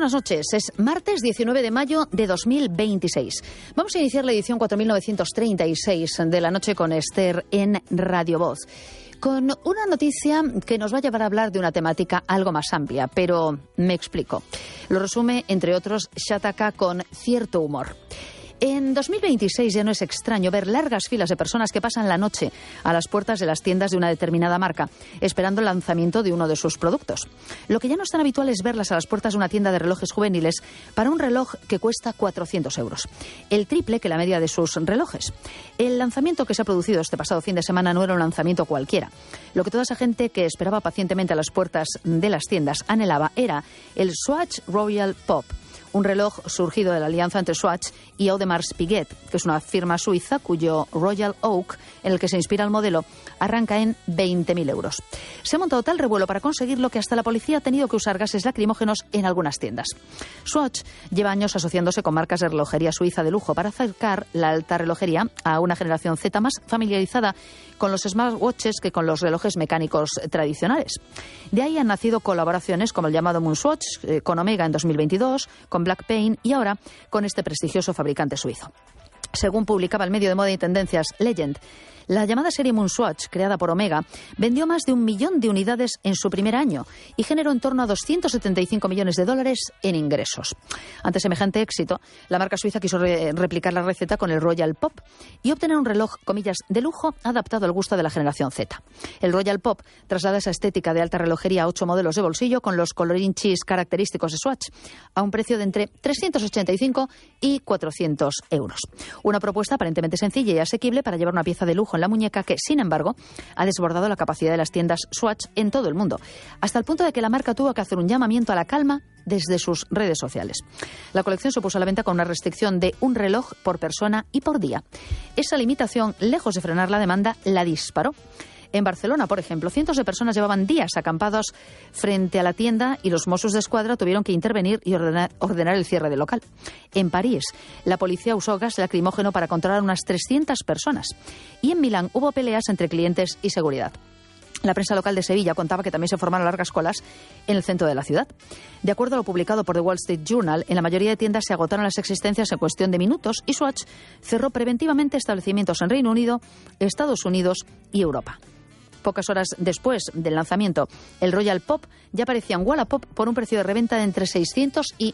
buenas noches. Es martes 19 de mayo de 2026. Vamos a iniciar la edición 4936 de la noche con Esther en Radio Voz, con una noticia que nos va a llevar a hablar de una temática algo más amplia, pero me explico. Lo resume, entre otros, Shataka con cierto humor. En 2026 ya no es extraño ver largas filas de personas que pasan la noche a las puertas de las tiendas de una determinada marca, esperando el lanzamiento de uno de sus productos. Lo que ya no es tan habitual es verlas a las puertas de una tienda de relojes juveniles para un reloj que cuesta 400 euros, el triple que la media de sus relojes. El lanzamiento que se ha producido este pasado fin de semana no era un lanzamiento cualquiera. Lo que toda esa gente que esperaba pacientemente a las puertas de las tiendas anhelaba era el Swatch Royal Pop, un reloj surgido de la alianza entre Swatch y Audemars Piguet, que es una firma suiza cuyo Royal Oak, en el que se inspira el modelo, arranca en 20.000 euros. Se ha montado tal revuelo para conseguirlo que hasta la policía ha tenido que usar gases lacrimógenos en algunas tiendas. Swatch lleva años asociándose con marcas de relojería suiza de lujo para acercar la alta relojería a una generación Z más familiarizada con los smartwatches que con los relojes mecánicos tradicionales. De ahí han nacido colaboraciones como el llamado Moonswatch con Omega en 2022, con Blackpain y ahora con este prestigioso fabricante suizo. Según publicaba el medio de moda y tendencias Legend, la llamada serie Moonswatch, creada por Omega, vendió más de 1 millón de unidades en su primer año y generó en torno a 275 millones de dólares en ingresos. Ante semejante éxito, la marca suiza quiso replicar la receta con el Royal Pop y obtener un reloj, comillas, de lujo adaptado al gusto de la generación Z. El Royal Pop traslada esa estética de alta relojería a 8 modelos de bolsillo con los colorinchis característicos de Swatch a un precio de entre 385 y 400 euros. Una propuesta aparentemente sencilla y asequible para llevar una pieza de lujo en la muñeca que, sin embargo, ha desbordado la capacidad de las tiendas Swatch en todo el mundo, hasta el punto de que la marca tuvo que hacer un llamamiento a la calma desde sus redes sociales. La colección se puso a la venta con una restricción de un reloj por persona y por día. Esa limitación, lejos de frenar la demanda, la disparó. En Barcelona, por ejemplo, cientos de personas llevaban días acampados frente a la tienda y los Mossos d'Esquadra tuvieron que intervenir y ordenar el cierre del local. En París, la policía usó gas lacrimógeno para controlar unas 300 personas. Y en Milán hubo peleas entre clientes y seguridad. La prensa local de Sevilla contaba que también se formaron largas colas en el centro de la ciudad. De acuerdo a lo publicado por The Wall Street Journal, en la mayoría de tiendas se agotaron las existencias en cuestión de minutos y Swatch cerró preventivamente establecimientos en Reino Unido, Estados Unidos y Europa. Pocas horas después del lanzamiento, el Royal Pop ya aparecía en Wallapop por un precio de reventa de entre 600 y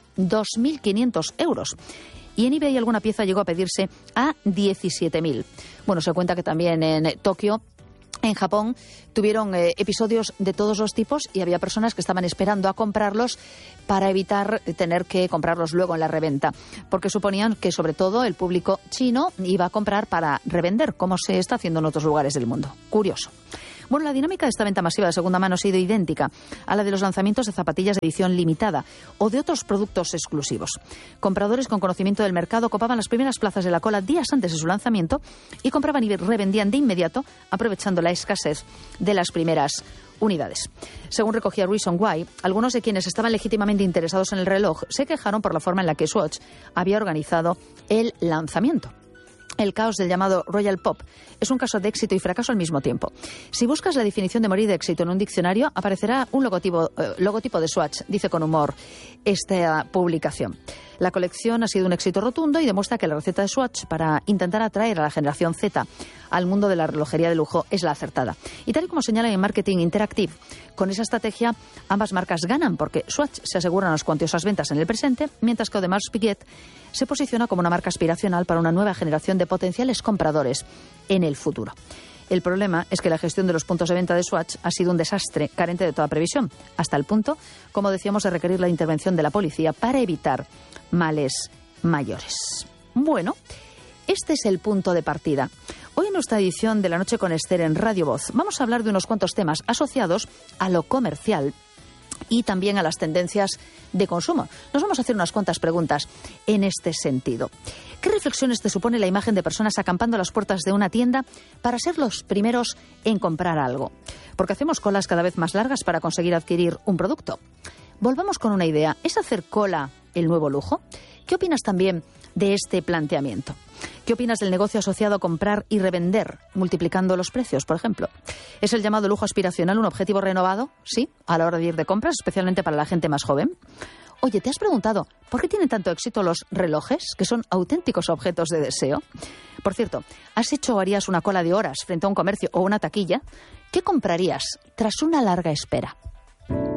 2.500 euros. Y en eBay alguna pieza llegó a pedirse a 17.000. Bueno, se cuenta que también en Tokio, en Japón, tuvieron episodios de todos los tipos y había personas que estaban esperando a comprarlos para evitar tener que comprarlos luego en la reventa, porque suponían que sobre todo el público chino iba a comprar para revender, como se está haciendo en otros lugares del mundo. Curioso. Bueno, la dinámica de esta venta masiva de segunda mano ha sido idéntica a la de los lanzamientos de zapatillas de edición limitada o de otros productos exclusivos. Compradores con conocimiento del mercado ocupaban las primeras plazas de la cola días antes de su lanzamiento y compraban y revendían de inmediato, aprovechando la escasez de las primeras unidades. Según recogía Reason Why, algunos de quienes estaban legítimamente interesados en el reloj se quejaron por la forma en la que Swatch había organizado el lanzamiento. El caos del llamado Royal Pop es un caso de éxito y fracaso al mismo tiempo. Si buscas la definición de morir de éxito en un diccionario, aparecerá un logotipo de Swatch, dice con humor esta publicación. La colección ha sido un éxito rotundo y demuestra que la receta de Swatch para intentar atraer a la generación Z al mundo de la relojería de lujo es la acertada. Y tal y como señalan en Marketing Interactive, con esa estrategia ambas marcas ganan porque Swatch se asegura unas cuantiosas ventas en el presente, mientras que Audemars Piguet se posiciona como una marca aspiracional para una nueva generación de potenciales compradores en el futuro. El problema es que la gestión de los puntos de venta de Swatch ha sido un desastre, carente de toda previsión, hasta el punto, como decíamos, de requerir la intervención de la policía para evitar males mayores. Bueno, este es el punto de partida. Hoy en nuestra edición de La Noche con Esther en Radio Voz vamos a hablar de unos cuantos temas asociados a lo comercial y también a las tendencias de consumo. Nos vamos a hacer unas cuantas preguntas en este sentido. ¿Qué reflexiones te supone la imagen de personas acampando a las puertas de una tienda para ser los primeros en comprar algo? Porque hacemos colas cada vez más largas para conseguir adquirir un producto. Volvamos con una idea. ¿Es hacer cola el nuevo lujo? ¿Qué opinas también de este planteamiento? ¿Qué opinas del negocio asociado a comprar y revender, multiplicando los precios, por ejemplo? ¿Es el llamado lujo aspiracional un objetivo renovado? Sí, a la hora de ir de compras, especialmente para la gente más joven. Oye, ¿te has preguntado por qué tienen tanto éxito los relojes, que son auténticos objetos de deseo? Por cierto, ¿has hecho o harías una cola de horas frente a un comercio o una taquilla? ¿Qué comprarías tras una larga espera?